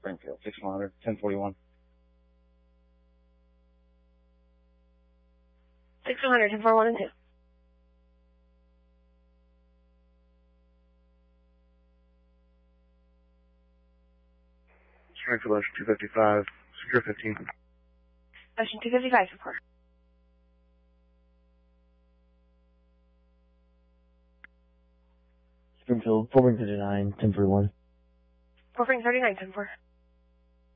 Springfield, 6100, 1041. 6100, 1041 and 2. Springfield, Ocean 255, secure 15. Ocean 255, support. Springfield, 439, 1041. 439, 10-4.